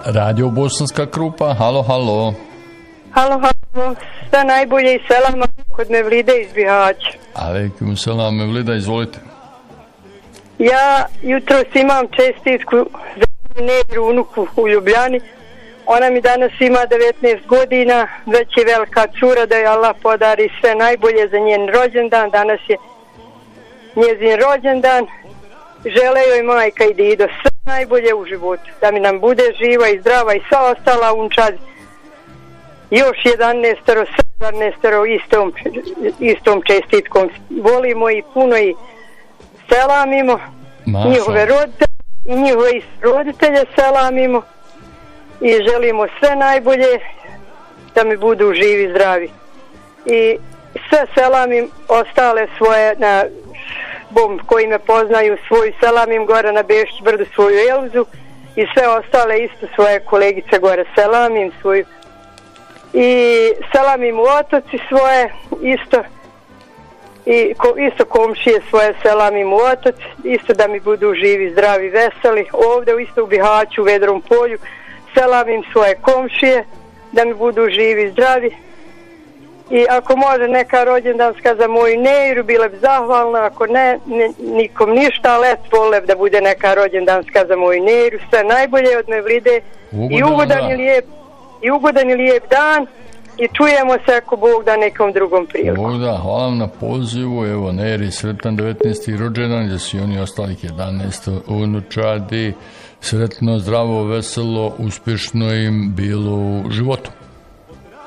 Radio Bosanska Krupa, halo, halo. Halo, halo, sve najbolje i selam kod Mevlide iz Bihaća. Alejkum selam, Mevlida, izvolite. Ja jutros imam čestitku za Neru unuku u Ljubljani. Ona mi danas ima 19 godina, već je velika cura, da je Allah podari sve najbolje za njen rođendan. Danas je njezin rođendan. Žele joj majka i dido sve najbolje u životu, da mi nam bude živa i zdrava i sva ostala unčad. Još 17 istom čestitkom. Volimo i puno i selamimo njihove roditelje i njihove roditelje selamimo i želimo sve najbolje da mi budu živi, zdravi. I sve selamim ostale svoje na koji me poznaju, svoju selamim gore na Bešić brdu, svoju Elzu i sve ostale isto svoje kolegice gore selamim svoju i selamim u otoci svoje isto i isto komšije svoje selamim u otoci isto da mi budu živi, zdravi, veseli. Ovdje isto u Bihaću, u Vedrom polju selamim svoje komšije da mi budu živi, zdravi. I ako može neka rođendanska za moju Neiru, bila bi zahvalna, ako ne, nikom ništa, ali volio da bude neka rođendanska za moju Neiru. Sve najbolje od Mevlide i ugodan i lijep dan i čujemo se ako Bog da nekom drugom prilikom. Bog da, hvala vam na pozivu, evo Neiri sretan 19. rođendan, da su oni ostalih 11 unučadi, sretno, zdravo, veselo, uspješno im bilo u životu.